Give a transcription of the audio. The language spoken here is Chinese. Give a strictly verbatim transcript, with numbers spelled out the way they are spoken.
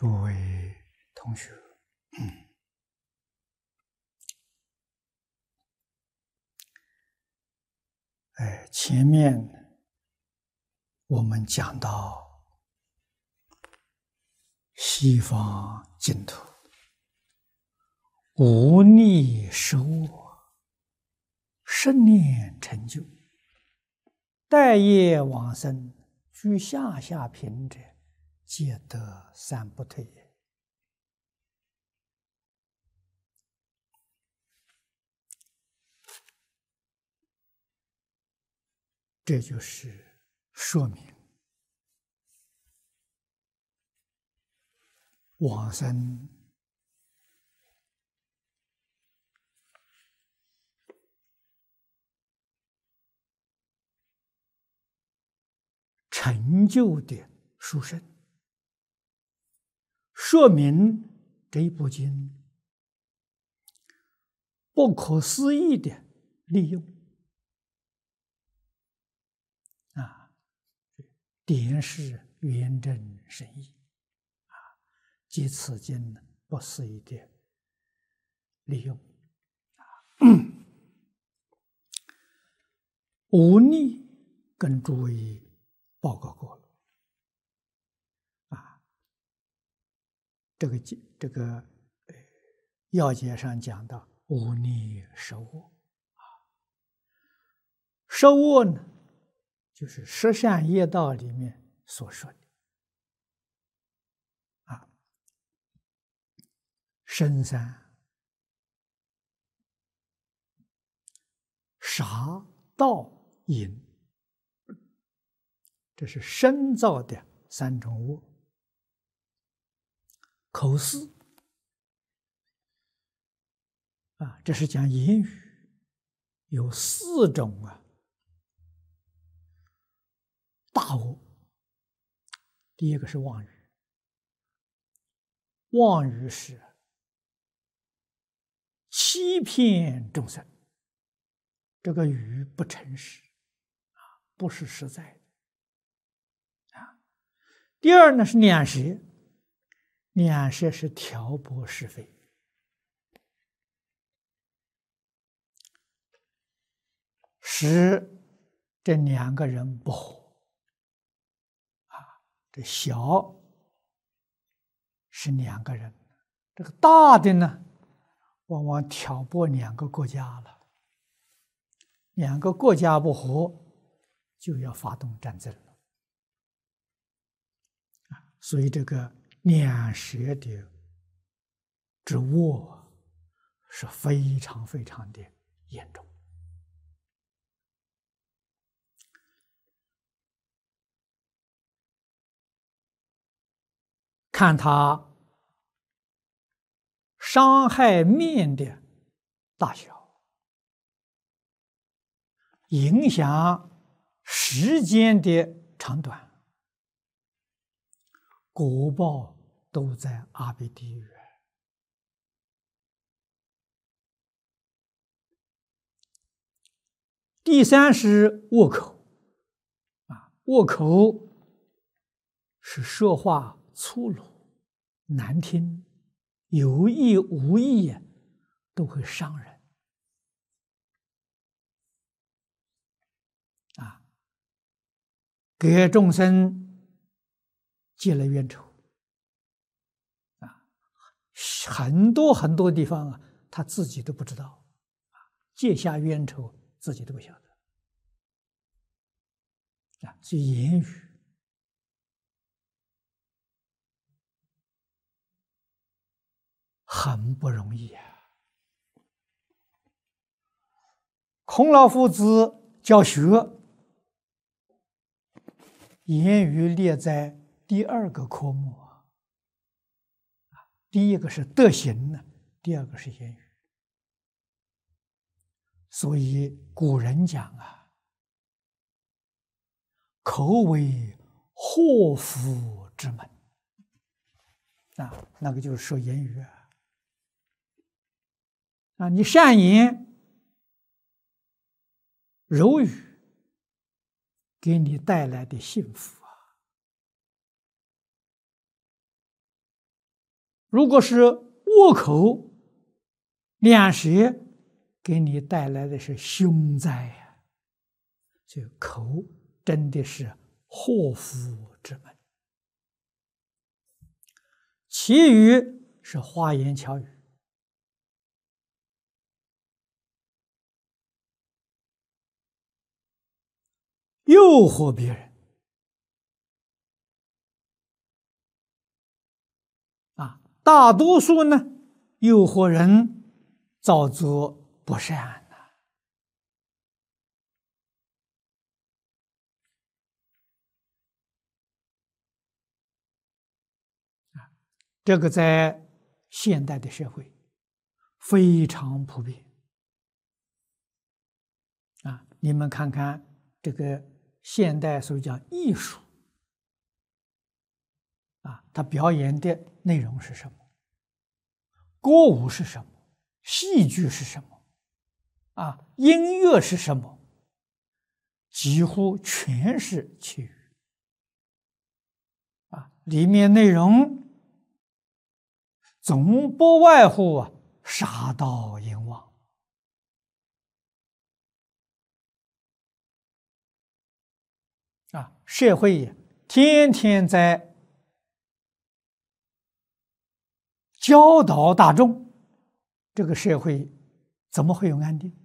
诸位同学，嗯，哎，前面我们讲到西方净土无逆受我，十念成就，待业往生，居下下品者，皆得三不退也。这就是说明往生成就的殊胜，说明这一部经不可思议的利用啊，点是圆正深意啊，即此经不思议的利用啊。无逆跟诸位报告过了啊，这个这个要解上讲到无逆受我啊，受我呢，就是十善业道里面所说的啊，生三、杀、盗、淫，这是身造的三种恶。口四啊，这是讲言语，有四种啊大恶。第一个是妄语，妄语是欺骗众生，这个语不诚实啊，不是实在的啊。第二呢是两舌，两舌是挑拨是非，使这两个人不和啊。这小是两个人，这个大的呢，往往挑拨两个国家了。两个国家不和，就要发动战争了啊！所以这个两舌的之恶是非常非常的严重。看他伤害面的大小，影响时间的长短，果报都在阿鼻地狱。第三是恶口啊，恶口是说话粗鲁难听，有意无意都会伤人啊，给众生结了冤仇啊，很多很多地方啊，他自己都不知道啊，结下冤仇自己都不晓得啊，所以言语很不容易啊。孔老夫子教学，言语列在第二个科目啊，第一个是德行呢，第二个是言语。所以古人讲啊，口为祸福之门啊，那个就是说言语啊，啊，你善言柔语给你带来的幸福啊， 如果是恶口、两舌，给你带来的是凶灾呀。所以口真的是祸福之门，其余是花言巧语，诱惑别人啊，大多数呢，诱惑人造作不善呐。啊，这个在现代的社会非常普遍啊。你们看看这个现代所讲艺术啊，它表演的内容是什么？歌舞是什么？戏剧是什么？啊，音乐是什么？几乎全是奇语啊！里面内容总不外乎啊杀盗淫妄啊！社会天天在教导大众，这个社会怎么会有安定？